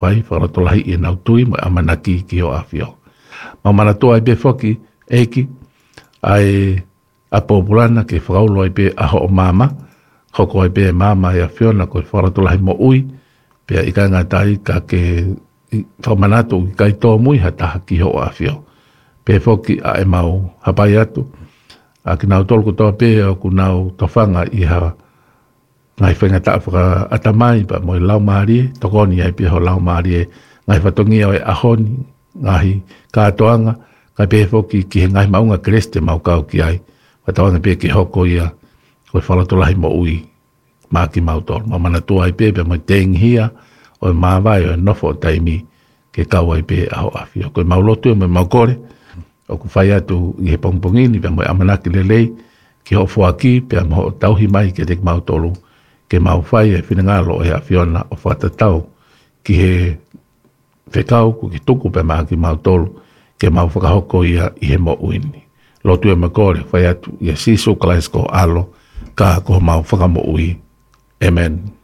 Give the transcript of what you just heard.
pai wharatolahi e nau tui mo amanaki ki o awhio. Ma mana toa i be whoki eiki ai a populana ke whakaulo i be aho o mama, hoko i be mama i awhio na koe wharatolahi mo ui, pia i ka ngatai ka ke whamanato i kai tō mui hataha ki ho o awhio. Pe whoki a e mau hapai atu, a ki nau tolku toa pe o ku nau tofanga i ha ngai whenga ta whaka atamai pa mo i lau maarie, tokoni ai pe ho lau maarie, ngai whatongi au e ahoni, ngahi kātoanga, kai pe whoki ki he ngai maunga kreste mau kau ki ai, whatawanga pe ki hoko ia, koe whalatolahi mo ui, maa ki mau tolu, ma mana tua ai pe pe mo i tenghia, o i maa vai o e nofo o taimi, ke kau ai pe aho awhio, koe mau lotu e mo mau kore, o ku whai atu i he pongpongini, pe mo i amanaki lelei, ki ho fuaki, pe mo ho tauhi mai ke te mau tolu, ke mau whai e whinangalo e a whiona o whatatau, ki he whekau ku ki tuku pe maa ki mau tolu, ke mau whakahoko ia i he mo uini. Lotu e makore, whai atu i a siso kalaisko alo, ka ko mau whakamo ui. Amen.